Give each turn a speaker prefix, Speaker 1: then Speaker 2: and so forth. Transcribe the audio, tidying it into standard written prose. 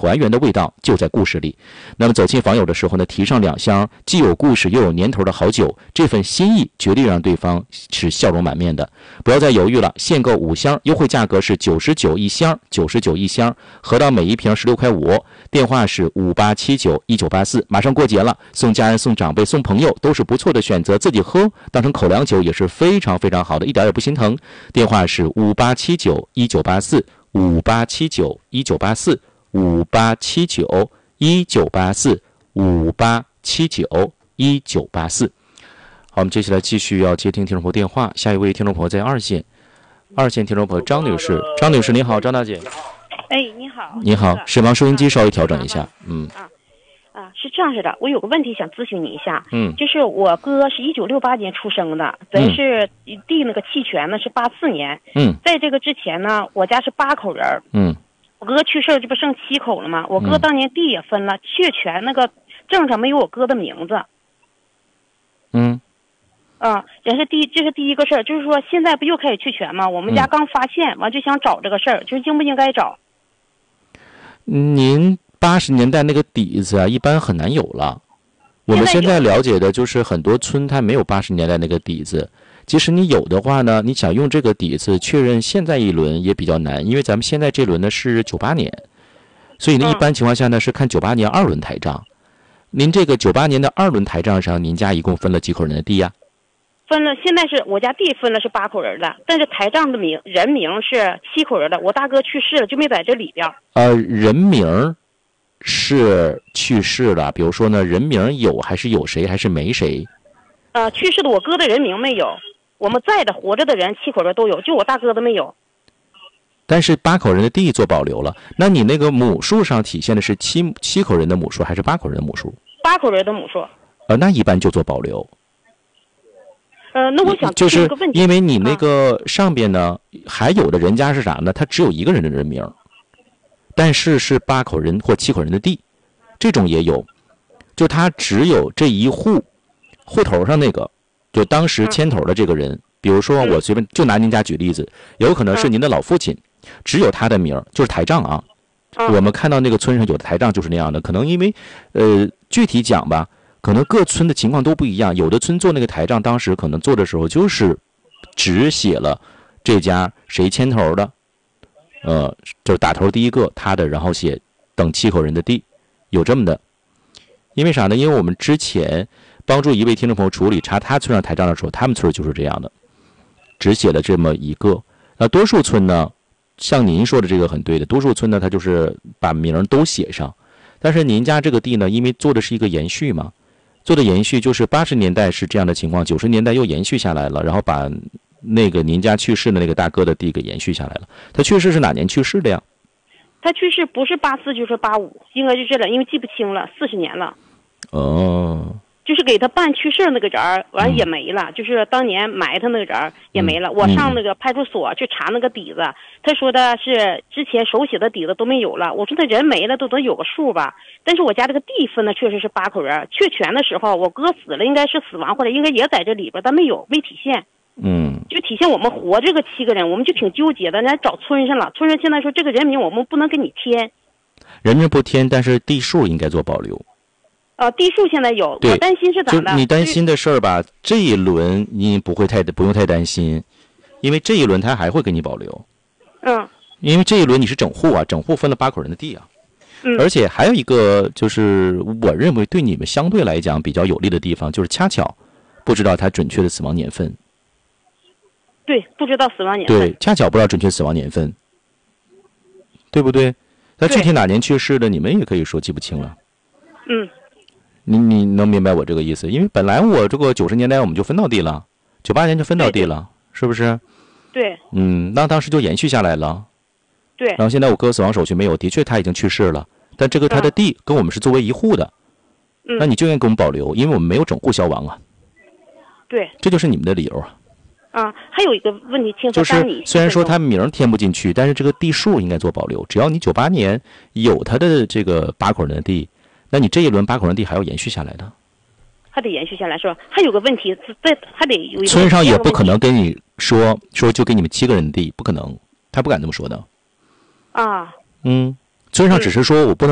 Speaker 1: 还原的味道就在故事里。那么走亲访友的时候呢，提上2箱既有故事又有年头的好酒，这份心意绝对让对方是笑容满面的。不要再犹豫了，限购5箱，优惠价格是99一箱，99一箱，合到每一瓶16块5。电话是58791984。马上过节了，送家人、送长辈、送朋友都是不错的选择，自己喝当成口粮酒也是非常非常好的，一点也不心疼。电话是58791984，58791984，58791984。好，我们接下来继续要接听听众朋友电话，下一位听众朋友在2线听众朋友张女士。张女士你好。张大姐。
Speaker 2: 哎，你好。
Speaker 1: 你好，沈房收音机稍微调整一下。
Speaker 2: 是这样式的，我有个问题想咨询你一下。就是我哥是1968年出生的，咱是地那个契权呢是84年。在这个之前呢，我家是8口人。我哥去世这不剩7口了吗？我哥当年地也分了，确权那个证上没有我哥的名字。这是第一个事儿，就是说现在不又开始确权吗？我们家刚发现，完就想找这个事儿，就是应不应该找。
Speaker 1: 您80年代那个底子啊，一般很难有了。我们现在了解的就是很多村它没有80年代那个底子，即使你有的话呢，你想用这个底子确认现在一轮也比较难，因为咱们现在这轮呢是98年，所以呢一般情况下呢是看98年2轮台账。您这个98年的2轮台账上，您家一共分了几口人的地呀？
Speaker 2: 分了，现在是我家地分了是8口人的，但是台账的人名是7口人的。我大哥去世了，就没在这里边。
Speaker 1: 人名是去世了，比如说呢，人名有还是有谁还是没谁？
Speaker 2: 去世的我哥的人名没有，我们在的活着的人7口人都有，就我大哥的没有。
Speaker 1: 但是8口人的地做保留了，那你那个母数上体现的是七口人的母数还是8口人的母数
Speaker 2: ？8口人的母数。
Speaker 1: 那一般就做保留。
Speaker 2: 那我想
Speaker 1: 就是因为你那个上边呢，还有的人家是啥呢？他只有一个人的人名，但是是8口人或7口人的地，这种也有。就他只有这一户头上那个，就当时牵头的这个人，比如说我随便就拿您家举例子，有可能是您的老父亲，只有他的名，就是台账啊。我们看到那个村上有的台账就是那样的，可能因为具体讲吧。可能各村的情况都不一样，有的村做那个台账，当时可能做的时候就是只写了这家谁牵头的，就是打头第一个他的，然后写等7口人的地，有这么的。因为啥呢？因为我们之前帮助一位听众朋友处理查他村上台账的时候，他们村就是这样的，只写了这么一个。那多数村呢，像您说的这个很对的，多数村呢他就是把名都写上，但是您家这个地呢，因为做的是一个延续嘛。做的延续就是80年代是这样的情况，90年代又延续下来了，然后把那个您家去世的那个大哥的地给延续下来了。他去世是哪年去世的呀？
Speaker 2: 他去世不是84就是85，应该就是了，因为记不清了，40年了。就是给他办去世那个人儿，完也没了，就是当年埋他那个人儿也没了。我上那个派出所去查那个底子，他说的是之前手写的底子都没有了。我说他人没了都得有个数吧。但是我家这个地分呢确实是8口人，确权的时候我哥死了，应该是死亡或者应该也在这里边，但没体现。就体现我们活这个7个人，我们就挺纠结的，咱找村上了，村上现在说这个人名我们不能给你添，
Speaker 1: 人名不添，但是地数应该做保留。
Speaker 2: 地数现在有，我担心是咋的？
Speaker 1: 就你担心的事儿吧，这一轮你不用太担心，因为这一轮他还会给你保留。因为这一轮你是整户啊，整户分了8口人的地啊。而且还有一个就是我认为对你们相对来讲比较有利的地方，就是恰巧不知道他准确的死亡年份。
Speaker 2: 对，不知道死亡年份。
Speaker 1: 对，恰巧不知道准确死亡年份，对不对？他具体哪年去世的，你们也可以说记不清了。你能明白我这个意思？因为本来我这个90年代我们就分到地了，98年就分到地了，是不是？
Speaker 2: 对。
Speaker 1: 那当时就延续下来了。
Speaker 2: 对。
Speaker 1: 然后现在我哥死亡手续没有，的确他已经去世了，但这个他的地跟我们是作为一户的，那你就应该给我们保留，因为我们没有整户消亡啊。
Speaker 2: 对。
Speaker 1: 这就是你们的理由啊。
Speaker 2: 还有一个问题，
Speaker 1: 就是虽然说他名填不进去，但是这个地数应该做保留。只要你98年有他的这个8口人的地，那你这一轮8口人地还要延续下来的。
Speaker 2: 还得延续下来是吧？还有个问题，还得有一个
Speaker 1: 村上也不可能跟你说就给你们7个人的地，不可能，他不敢这么说的。
Speaker 2: 啊。
Speaker 1: 村上只是说我不能